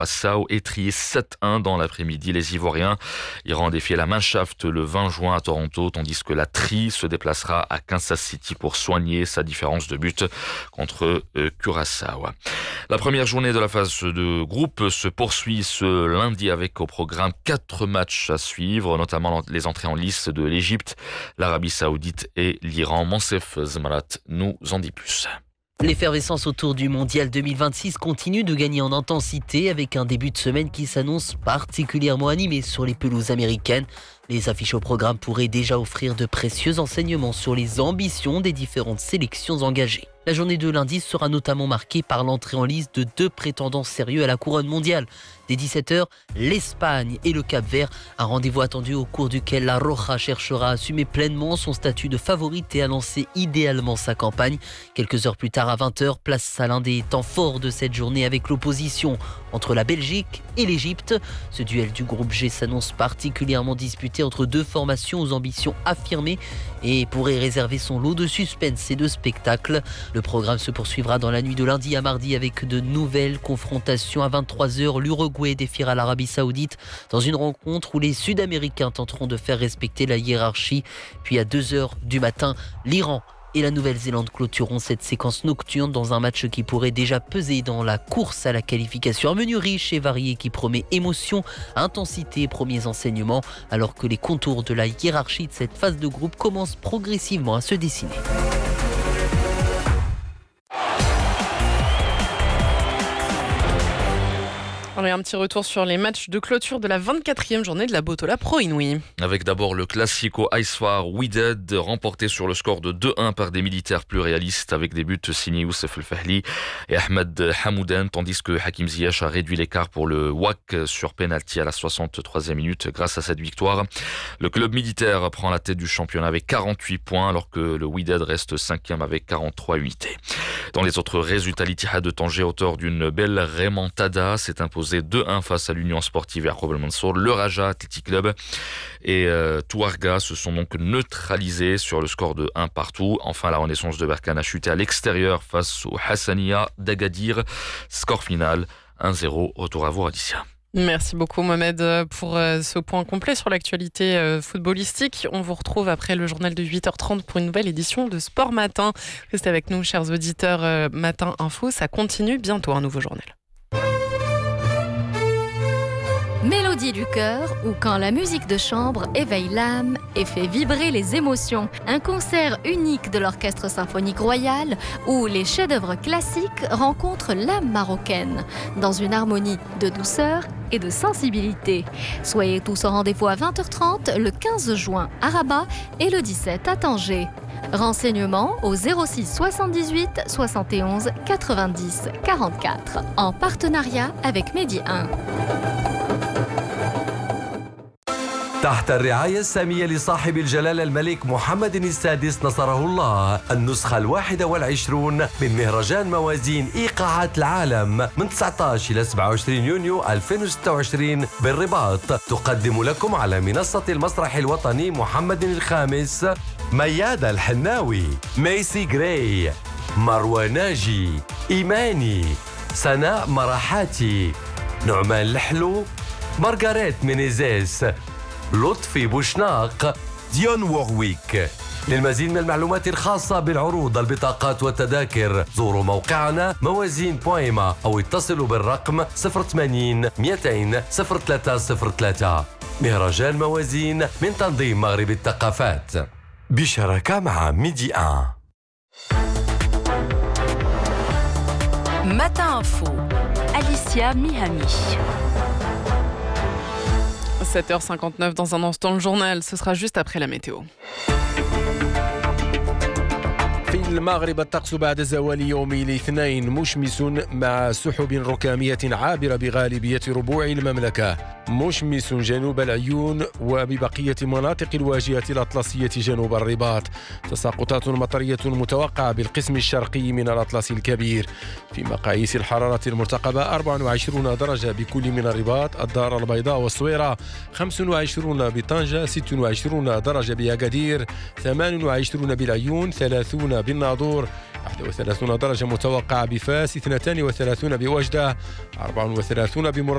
Curaçao étrié 7-1 dans l'après-midi. Les Ivoiriens iront défier la Mannschaft le 20 juin à Toronto, tandis que la Tri se déplacera à Kansas City pour soigner sa différence de but contre Curaçao. La première journée de la phase de groupe se poursuit ce lundi avec au programme 4 matchs à suivre, notamment les entrées en lice de l'Égypte, l'Arabie Saoudite et l'Iran. Monsef Zmarat nous en dit plus. L'effervescence autour du Mondial 2026 continue de gagner en intensité avec un début de semaine qui s'annonce particulièrement animé sur les pelouses américaines. Les affiches au programme pourraient déjà offrir de précieux enseignements sur les ambitions des différentes sélections engagées. La journée de lundi sera notamment marquée par l'entrée en lice de 2 prétendants sérieux à la couronne mondiale. Dès 17h, l'Espagne et le Cap-Vert, un rendez-vous attendu au cours duquel la Roja cherchera à assumer pleinement son statut de favorite et à lancer idéalement sa campagne. Quelques heures plus tard, à 20h, place à l'un des temps forts de cette journée avec l'opposition entre la Belgique et l'Égypte. Ce duel du groupe G s'annonce particulièrement disputé entre 2 formations aux ambitions affirmées et pourrait réserver son lot de suspense et de spectacle. Le programme se poursuivra dans la nuit de lundi à mardi avec de nouvelles confrontations. À 23h, l'Uruguay défiera l'Arabie Saoudite dans une rencontre où les Sud-Américains tenteront de faire respecter la hiérarchie. Puis à 2h du matin, l'Iran et la Nouvelle-Zélande clôtureront cette séquence nocturne dans un match qui pourrait déjà peser dans la course à la qualification. Un menu riche et varié qui promet émotion, intensité et premiers enseignements, alors que les contours de la hiérarchie de cette phase de groupe commencent progressivement à se dessiner. Un petit retour sur les matchs de clôture de la 24e journée de la Botola Pro Inouï. Avec d'abord le Classico Aïsfar Wydad remporté sur le score de 2-1 par des militaires plus réalistes avec des buts signés Youssef El Fahli et Ahmed Hamoudan, tandis que Hakim Ziyech a réduit l'écart pour le WAC sur penalty à la 63e minute. Grâce à cette victoire, le club militaire prend la tête du championnat avec 48 points alors que le Wydad reste 5e avec 43 unités. Dans les autres résultats, l'Ittihad de Tanger, auteur d'une belle remontada, s'est imposé 2-1 face à l'Union Sportive Yacoub El Mansour. Le Raja Athletic Club et Touarga se sont donc neutralisés sur le score de 1 partout. Enfin, la Renaissance de Berkane a chuté à l'extérieur face au Hassania d'Agadir. Score final 1-0. Retour à vous, Alicia. Merci beaucoup Mohamed pour ce point complet sur l'actualité footballistique. On vous retrouve après le journal de 8h30 pour une nouvelle édition de Sport Matin. Restez avec nous, chers auditeurs. Matin Info, ça continue bientôt, un nouveau journal. Mélodie du cœur ou quand la musique de chambre éveille l'âme et fait vibrer les émotions. Un concert unique de l'Orchestre Symphonique Royal où les chefs-d'œuvre classiques rencontrent l'âme marocaine dans une harmonie de douceur et de sensibilité. Soyez tous au rendez-vous à 20h30 le 15 juin à Rabat et le 17 à Tanger. Renseignements au 06 78 71 90 44 en partenariat avec Medi 1. تحت الرعاية السامية لصاحب الجلالة الملك محمد السادس نصره الله، النسخة 21 من مهرجان موازين إيقاعات العالم من 19 إلى 27 يونيو 2026 بالرباط، تقدم لكم على منصة المسرح الوطني محمد الخامس ميادة الحناوي، ميسي جراي، مروى ناجي، إيماني، سناء مراحاتي، نعمان الحلو، مارغاريت مينيزيس، لطفي بوشناق، ديون وورويك. للمزيد من المعلومات الخاصة بالعروض، البطاقات والتذاكر زوروا موقعنا موازين.ma أو اتصلوا بالرقم 080 200 0303. مهرجان موازين من تنظيم مغرب الثقافات بشراكة مع ميدي 1. Matin Info, Alicia Mihami. 7h59 dans un instant, le journal, ce sera juste après la météo. في المغرب الطقس بعد زوال يوم الاثنين مشمس مع سحب ركامية عابرة بغالبية ربوع المملكة، مشمس جنوب العيون وببقية مناطق الواجهة الأطلسية جنوب الرباط، تساقطات مطرية متوقعة بالقسم الشرقي من الأطلس الكبير. في مقاييس الحرارة المرتقبة 24 درجة بكل من الرباط، الدار البيضاء والصويرة، 25 بطنجة، 26 درجة بأكادير، 28 بالعيون، 30 بالناظور، 31 درجة متوقعة بفاس، 32 بوجدة، 34 بمر